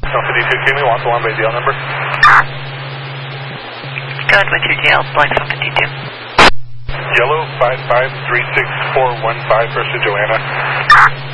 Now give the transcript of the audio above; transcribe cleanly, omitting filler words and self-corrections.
52 Kimi, walk along by DL number. Go ahead with your DL, Blackstone 52. Yellow 55364115, first to Joanna.